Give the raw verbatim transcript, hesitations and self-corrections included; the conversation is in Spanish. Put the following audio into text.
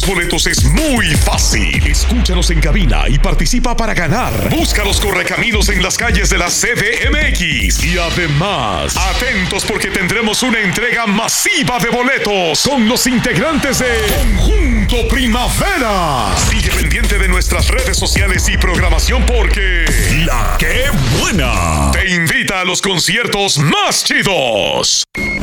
los boletos es muy fácil. Escúchanos en cabina y participa para ganar. Busca los correcaminos en las calles de la C D M X. Y además, atentos porque tendremos una entrega masiva de boletos con los integrantes de Conjunto Primavera. Sigue pendiente de nuestras redes sociales y programación porque La Qué Buena te invita a los conciertos más chidos.